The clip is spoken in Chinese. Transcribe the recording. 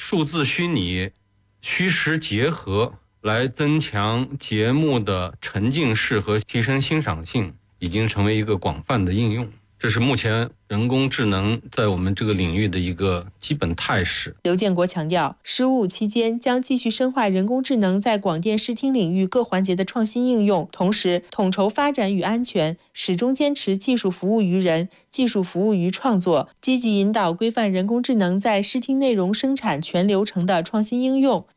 数字虚拟、虚实结合，来增强节目的沉浸式和提升欣赏性，已经成为一个广泛的应用。这是目前人工智能在我们这个领域的一个基本态势。 刘建国强调，15期间将继续深化人工智能在广电视听领域各环节的创新应用，同时统筹发展与安全，始终坚持技术服务于人、技术服务于创作，积极引导规范人工智能在视听内容生产全流程的创新应用。